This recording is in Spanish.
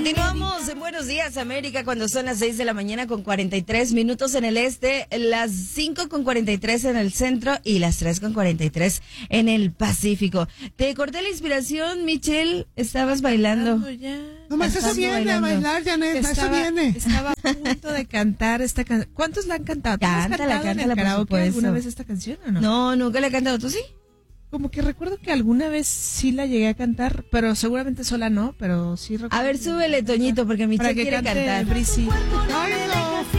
Continuamos en Buenos Días América cuando son las 6 de la mañana con 43 minutos en el este, las 5 con 43 en el centro y las 3 con 43 en el Pacífico. Te corté la inspiración, Michelle, estabas bailando. Nomás eso viene a bailar, Janet, eso viene. Estaba a punto de cantar esta canción. ¿Cuántos la han cantado? Cántala, en el karaoke alguna vez esta canción o no? No, nunca la he cantado, ¿tú sí? Como que recuerdo que alguna vez sí la llegué a cantar, pero seguramente sola no, pero sí recuerdo. A ver, súbele, Toñito, porque Michelle quiere cantar. Brisi. Ay, no.